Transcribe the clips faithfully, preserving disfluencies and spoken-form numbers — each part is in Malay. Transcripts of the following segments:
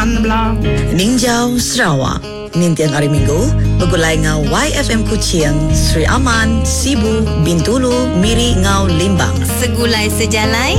Ninjau Sarawak Nintian hari Minggu bergulai ngau Y F M Kuching, Sri Aman, Sibu, Bintulu, Miri ngau Limbang. Segulai sejalai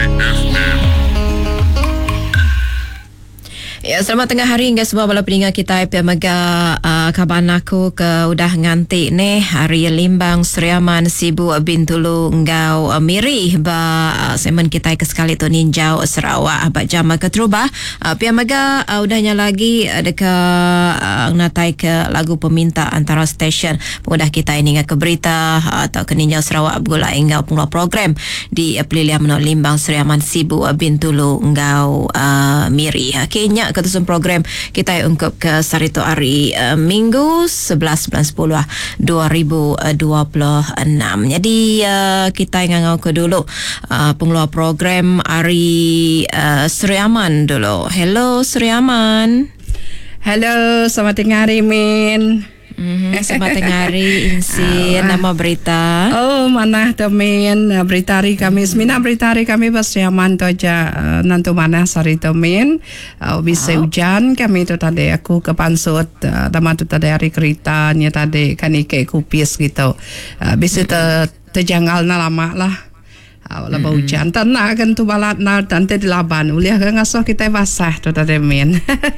Ya, selamat tengah hari hingga semua bala pendengar kita P M Mega uh, kabar aku ke udah ngantik ni hari Limbang, Sri Aman, Sibu, Bintulu, Ngau, uh, Miri ba uh, semen kita ke sekali tu Ninjau Sarawak ba jam ke terubah uh, P M Mega uh, udahnya lagi uh, dekat uh, natai ke lagu peminta antara stesen pengudah kita ini ke berita uh, atau ke Ninjau Sarawak bergulai ngau pengeluar program di uh, pilihan menol Limbang, Sri Aman, Sibu, uh, Bintulu, Ngau, uh, Miri. Kenya ketusun program kita ungkap ke sarito hari uh, Minggu sebelas bulan sepuluh dua ribu dua puluh enam. Jadi uh, kita ngangau ke dulu uh, pengeluar program hari uh, Sri Aman dulu. Hello Sri Aman. Hello, selamat tengah hari Min. Mm-hmm, selamat tengah hari Insin. Nama berita. Oh, mana tu Min? Berita hari kami. Semina berita hari kami pasti aman tu aja. Uh, nanti mana sari tu Min? Uh, bisa oh. hujan kami tu tadi. Aku ke Pansut. Uh, Tama tu tadi hari keritanya tadi. Kan ikai kupis gitu. Uh, bisa ter, terjanggal na lama lah. Wala ba hujan tanah kan tu balat na tante di laban uliah kan ngaso kita basah tu tadi Min.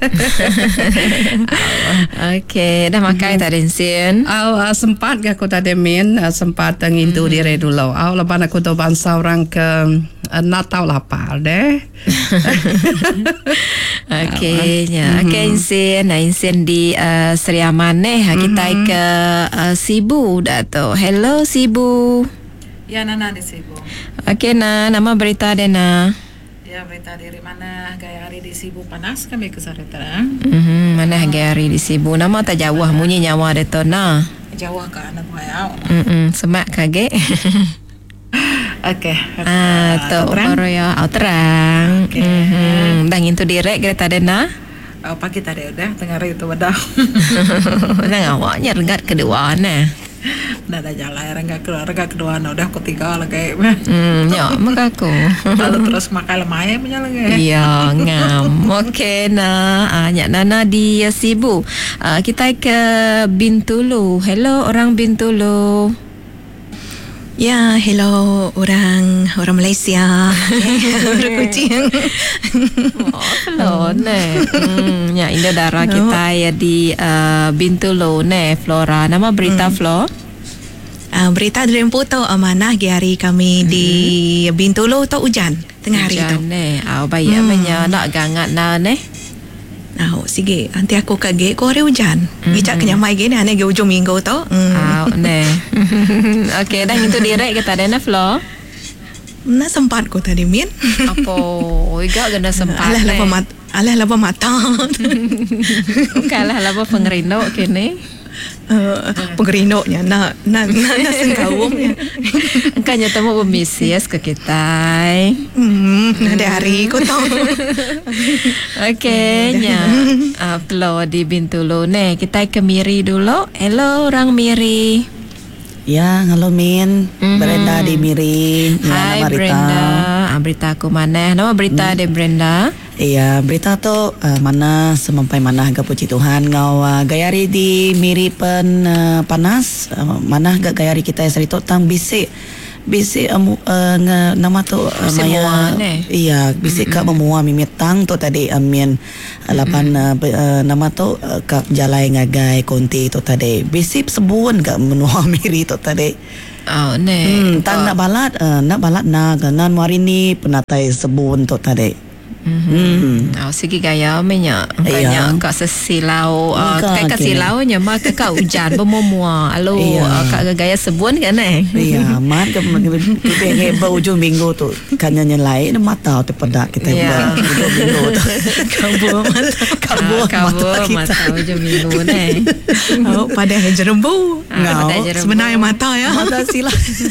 Okey, dah makan tadi Sin. Au uh, sempat ke aku tadi Min, uh, sempat ngintu mm-hmm. diri dulu. Au lepas aku tu bangsa orang ke uh, Natal lapar deh. Okey, ya. Okey Sin, nah Sin di uh, Sri Aman ni kita mm-hmm. ke uh, Sibu dah tu. Hello Sibu. Ya, Nana di Sibu. Okey, nah, nama berita dia nah. Ya, berita dari mana gaya hari di Sibu panas kami ke sana terang. Mhm, mana gaya hari di Sibu. Nama tak jauh munyi nyawa dia tu nah. Jauh ke anak wayau. Mhm, semak kage. Okey. Ah, tu baru ya, au terang. Okay. Mhm, dah ngintu direct kereta dia nah. Oh, pagi tadi udah tengah hari itu bedah. Nah, awaknya regat kedua nah. Dah dah jalan rengga kedua rengga kedua nah udah ketiga lagi. Hmm, ya mak aku. Lalu terus makan lemai punya lagi. Ya, ngam. Okey nah, anya Nana di uh, Sibu. Uh, kita ke Bintulu. Hello orang Bintulu. Ya, hello orang orang Malaysia. Orang Kuching. Oh, hello ne. Hmm, ya Indo Dara no. Kita ya di uh, Bintulu ne Flora. Nama berita hmm. Flo. Uh, berita dari Puto amanah hari kami hmm. di Bintulu tu hujan tengah hari tu. Hujan ne. Au bayar hmm. menya nak gangat na ne. Nah, sige, nanti aku kage ko hari hujan. Mm-hmm. Icak kenyamai gini ane ge ujung minggu tu. Mm. Ah, ne. Okey, dah itu direct kita ada na Flo. Na sempat ko tadi Min. Apa? Iga gana sempat. Alah lapa mat, alah lapa mata. Okey, alah lapa pengerino kini. Uh, pengerino-nya na na na, na senggawungnya. Engkau temu pemisias ke kita. Hmm, ada hari ko tahu. Okey, nya. Uh, Flo di Bintulu ne. Kita ke Miri dulu. Hello orang Miri. Ya, halo Min. Mm-hmm. Brenda di Miri. Hai ya, Brenda. Ah, berita aku mana? Nama berita hmm. de Brenda. Iya, berita tu uh, mana semampai mana gak puji Tuhan ngau uh, gayari di Miri pen uh, panas uh, mana gak gayari kita sarito tang bisik bisik um, uh, nge, nama tu uh, maya iya bisik mm-hmm. ka memua mimitang tu tadi amin uh, lapan mm-hmm. uh, uh, nama tu uh, ka jalai ngagai konti tu tadi bisik sebun gak menua Miri tu tadi. Oh ne. Hmm, tan nak balat uh, nak balat na ganan warini penatai sebun tu tadi. Hmm. Oh, segi gaya menya. Kanya kak sesilau, kak kesilau nya mak kak hujan bermua. Alo kak gaya sebun kan eh. Iya, mat ke heba ujung minggu tu kanya nyelai mata tu pedak kita ujung minggu tu. Kabur mata, kabur mata ujung minggu ni. Oh, pada jerembu. Sebenarnya mata ya. Mata silah.